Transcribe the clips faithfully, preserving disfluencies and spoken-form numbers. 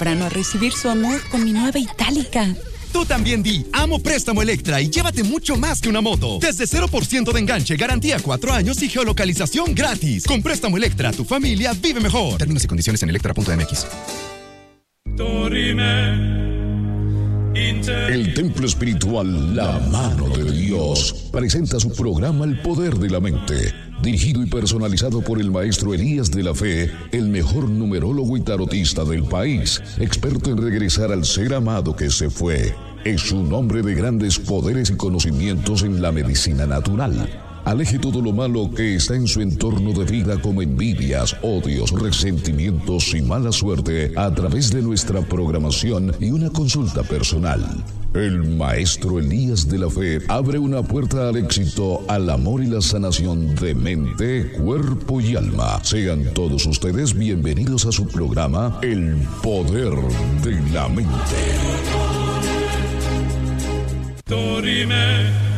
temprano a recibir su amor con mi nueva Itálica. Tú también di, amo Préstamo Electra y llévate mucho más que una moto. Desde cero por ciento de enganche, garantía cuatro años y geolocalización gratis. Con Préstamo Electra, tu familia vive mejor. Términos y condiciones en electra punto m x. El templo espiritual La Mano de Dios presenta su programa El Poder de la Mente, dirigido y personalizado por el maestro Elías de la Fe, el mejor numerólogo y tarotista del país, experto en regresar al ser amado que se fue. Es un hombre de grandes poderes y conocimientos en la medicina natural. Aleje todo lo malo que está en su entorno de vida, como envidias, odios, resentimientos y mala suerte, a través de nuestra programación y una consulta personal. El maestro Elías de la Fe abre una puerta al éxito, al amor y la sanación de mente, cuerpo y alma. Sean todos ustedes bienvenidos a su programa El Poder de la Mente. Dorime.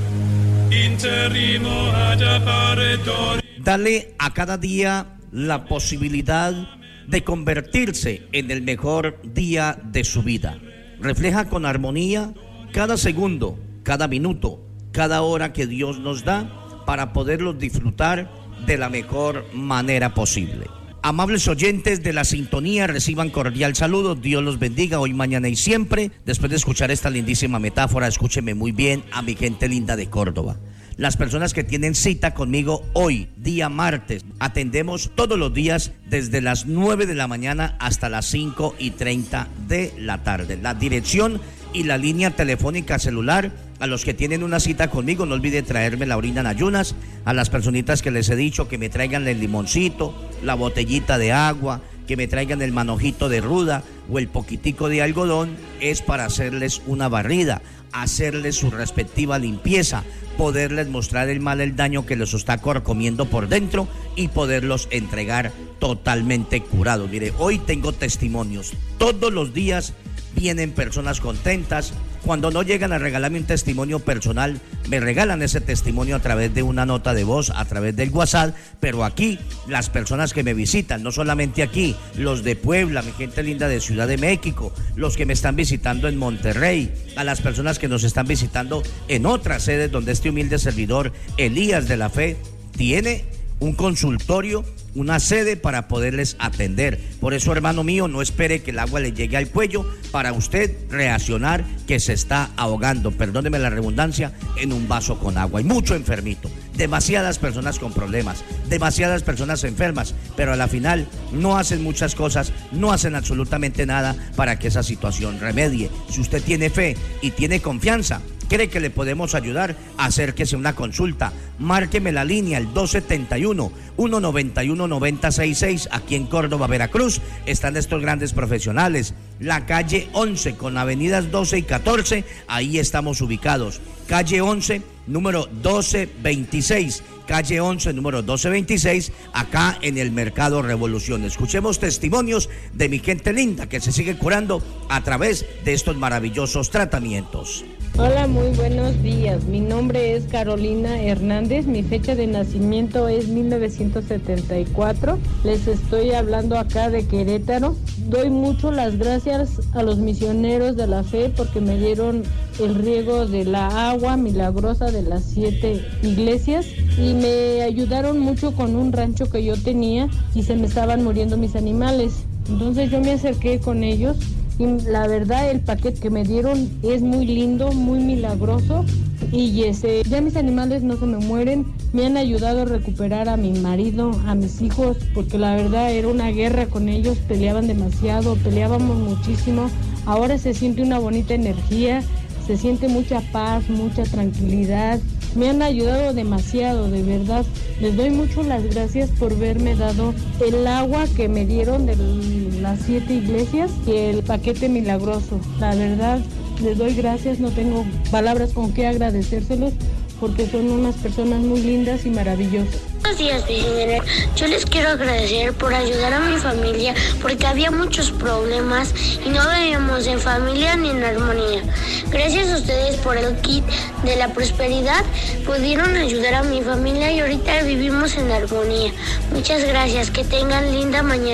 Dale a cada día la posibilidad de convertirse en el mejor día de su vida. Refleja con armonía cada segundo, cada minuto, cada hora que Dios nos da para poderlos disfrutar de la mejor manera posible. Amables oyentes de la sintonía, reciban cordial saludo. Dios los bendiga hoy, mañana y siempre. Después de escuchar esta lindísima metáfora, escúcheme muy bien a mi gente linda de Córdoba. Las personas que tienen cita conmigo hoy, día martes, atendemos todos los días desde las nueve de la mañana hasta las cinco y treinta de la tarde. La dirección y la línea telefónica celular, a los que tienen una cita conmigo, no olviden traerme la orina en ayunas. A las personitas que les he dicho que me traigan el limoncito, la botellita de agua, que me traigan el manojito de ruda o el poquitico de algodón, es para hacerles una barrida, hacerles su respectiva limpieza, poderles mostrar el mal, el daño que les está comiendo por dentro y poderlos entregar totalmente curados. Mire, hoy tengo testimonios. Todos los días vienen personas contentas. Cuando no llegan a regalarme un testimonio personal, me regalan ese testimonio a través de una nota de voz, a través del WhatsApp. Pero aquí, las personas que me visitan, no solamente aquí, los de Puebla, mi gente linda de Ciudad de México, los que me están visitando en Monterrey, a las personas que nos están visitando en otras sedes donde este humilde servidor, Elías de la Fe, tiene un consultorio, una sede para poderles atender. Por eso, hermano mío, no espere que el agua le llegue al cuello para usted reaccionar que se está ahogando, perdóneme la redundancia, en un vaso con agua. Hay mucho enfermito, demasiadas personas con problemas, demasiadas personas enfermas, pero a la final no hacen muchas cosas, no hacen absolutamente nada para que esa situación remedie. Si usted tiene fe y tiene confianza, cree que le podemos ayudar, acérquese a una consulta, márqueme la línea el dos setenta y uno, ciento noventa y uno, noventa sesenta y seis, aquí en Córdoba, Veracruz. Están estos grandes profesionales. La calle once con avenidas doce y catorce, ahí estamos ubicados. Calle once, número doce veintiséis, calle once, número doce veintiséis, acá en el Mercado Revolución. Escuchemos testimonios de mi gente linda que se sigue curando a través de estos maravillosos tratamientos. Hola, muy buenos días. Mi nombre es Carolina Hernández. Mi fecha de nacimiento es mil novecientos setenta y cuatro. Les estoy hablando acá de Querétaro. Doy mucho las gracias a los misioneros de la fe porque me dieron el riego de la agua milagrosa de las siete iglesias y me ayudaron mucho con un rancho que yo tenía y se me estaban muriendo mis animales. Entonces yo me acerqué con ellos. Y la verdad, el paquete que me dieron es muy lindo, muy milagroso. Y ese, ya mis animales no se me mueren. Me han ayudado a recuperar a mi marido, a mis hijos, porque la verdad era una guerra con ellos. Peleaban demasiado, peleábamos muchísimo. Ahora se siente una bonita energía, se siente mucha paz, mucha tranquilidad. Me han ayudado demasiado, de verdad. Les doy mucho las gracias por haberme dado el agua que me dieron de las siete iglesias y el paquete milagroso. La verdad, les doy gracias, no tengo palabras con qué agradecérselos porque son unas personas muy lindas y maravillosas. Buenos días, misionero. Yo les quiero agradecer por ayudar a mi familia porque había muchos problemas y no vivíamos en familia ni en armonía. Gracias a ustedes por el kit de la prosperidad pudieron ayudar a mi familia y ahorita vivimos en armonía. Muchas gracias, que tengan linda mañana.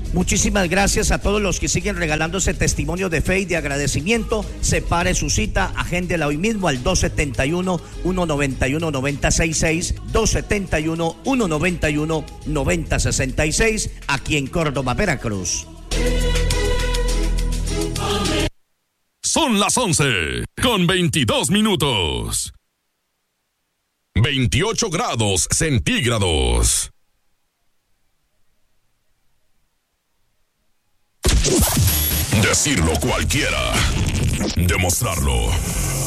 Muchísimas gracias a todos los que siguen regalándose testimonio de fe y de agradecimiento. Separe su cita, agéndela hoy mismo al dos siete uno, uno nueve uno, nueve cero seis seis, dos siete uno, uno nueve uno, nueve cero seis seis, aquí en Córdoba, Veracruz. Son las once con veintidós minutos. veintiocho grados centígrados. Decirlo cualquiera, demostrarlo